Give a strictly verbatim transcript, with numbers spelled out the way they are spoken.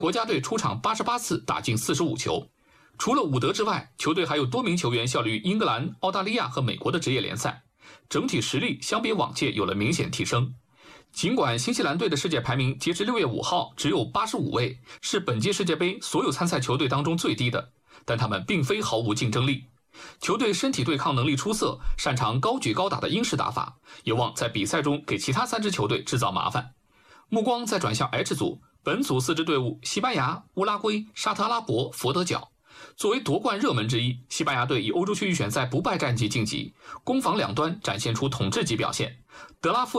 国家队出场八十八次，打进四十五球。除了伍德之外，球队还有多名球员效力于英格兰、澳大利亚和美国的职业联赛，整体实力相比往届有了明显提升。尽管新西兰队的世界排名截至六月五号只有八十五位，是本届世界杯所有参赛球队当中最低的，但他们并非毫无竞争力。球队身体对抗能力出色，擅长高举高打的英式打法，有望在比赛中给其他三支球队制造麻烦。目光再转向 H 组，本组四支队伍西班牙、乌拉圭、沙特阿拉伯、佛得角。作为夺冠热门之一，西班牙队以欧洲区预选赛不败战绩晋级，攻防两端展现出统治级表现。德拉夫